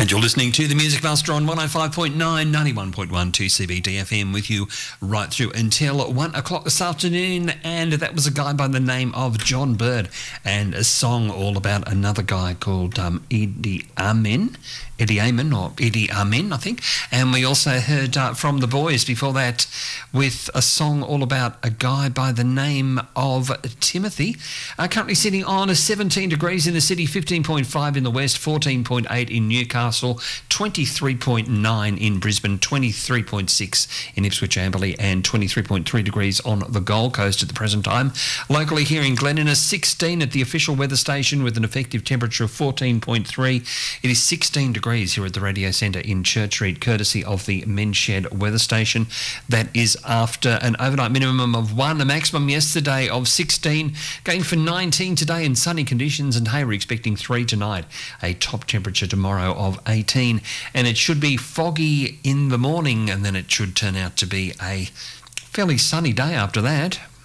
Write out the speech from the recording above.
And you're listening to the Music Master on 105.9, 91.1 2CBD FM with you right through until 1 o'clock this afternoon. And that was a guy by the name of John Bird and a song all about another guy called Idi Amin, I think. And we also heard from The Boys before that with a song all about a guy by the name of Timothy. Currently sitting on 17 degrees in the city, 15.5 in the west, 14.8 in Newcastle, 23.9 in Brisbane, 23.6 in Ipswich Amberley, and 23.3 degrees on the Gold Coast at the present time. Locally here in Glen Innes, 16 at the official weather station with an effective temperature of 14.3. It is 16 degrees here at the Radio Centre in Church Street, courtesy of the Men's Shed weather station. That is after an overnight minimum of 1, a maximum yesterday of 16, going for 19 today in sunny conditions, and hey, we're expecting 3 tonight, a top temperature tomorrow of 18, and it should be foggy in the morning, and then it should turn out to be a fairly sunny day after that.